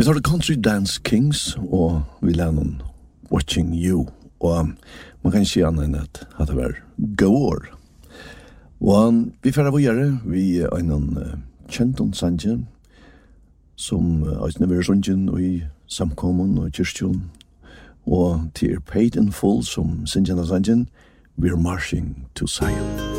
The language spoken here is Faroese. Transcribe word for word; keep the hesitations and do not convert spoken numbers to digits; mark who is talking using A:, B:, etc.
A: Vi tar The Country Dance Kings, og vi lærer noen Watching You. Og man kan ikke annet enn at det var gåår. Og vi får videre, vi er en kjenton sanje, som er never sungen og i samkommun og kyrkjon. Og til Paid in Full, som sinjana sanjen, We're Marching to Zion.